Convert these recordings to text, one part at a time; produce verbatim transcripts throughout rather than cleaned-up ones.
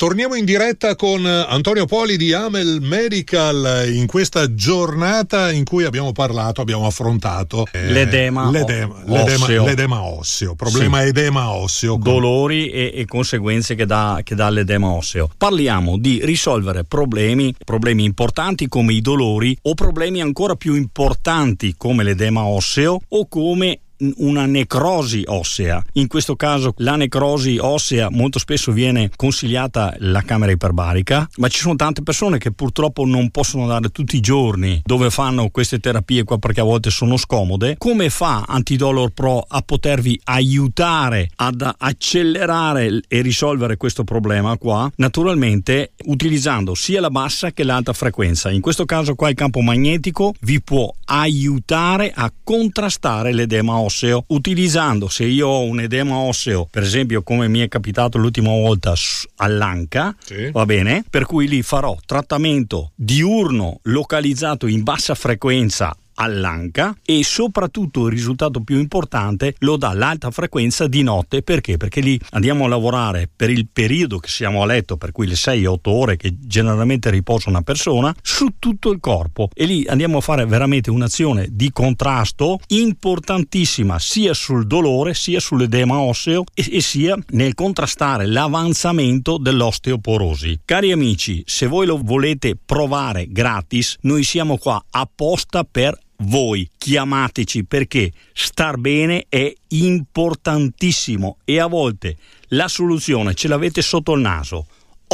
Torniamo in diretta con Antonio Poli di Amel Medical in questa giornata in cui abbiamo parlato, abbiamo affrontato eh, l'edema, l'edema, o- l'edema, osseo. l'edema osseo, problema Sì. edema osseo. Dolori e, e conseguenze che dà, che dà l'edema osseo. Parliamo di risolvere problemi, problemi importanti come i dolori o problemi ancora più importanti come l'edema osseo o come una necrosi ossea. In questo caso la necrosi ossea molto spesso viene consigliata la camera iperbarica, ma ci sono tante persone che purtroppo non possono andare tutti i giorni dove fanno queste terapie qua perché a volte sono scomode. Come fa Antidolor Pro a potervi aiutare ad accelerare e risolvere questo problema qua? Naturalmente utilizzando sia la bassa che l'alta frequenza. In questo caso qua il campo magnetico vi può aiutare a contrastare l'edema osseo, utilizzando, se io ho un edema osseo, per esempio come mi è capitato l'ultima volta all'anca, sì. va bene, per cui lì farò trattamento diurno localizzato in bassa frequenza all'anca e soprattutto il risultato più importante lo dà l'alta frequenza di notte. Perché? Perché lì andiamo a lavorare per il periodo che siamo a letto, per cui le sei otto ore che generalmente riposa una persona, su tutto il corpo, e lì andiamo a fare veramente un'azione di contrasto importantissima sia sul dolore sia sull'edema osseo e, e sia nel contrastare l'avanzamento dell'osteoporosi. Cari amici, se voi lo volete provare gratis, noi siamo qua apposta per voi. Chiamateci, perché star bene è importantissimo e a volte la soluzione ce l'avete sotto il naso.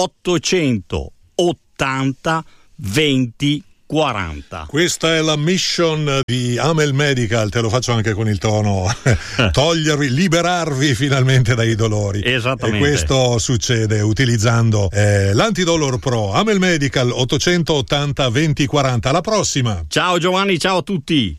Ottocentottanta venti quaranta. Questa è la mission di Amel Medical, te lo faccio anche con il tono, togliervi, liberarvi finalmente dai dolori. Esattamente. E questo succede utilizzando eh, l'Antidolor Pro. Amel Medical ottocentottanta venti quaranta. Alla prossima. Ciao Giovanni, ciao a tutti.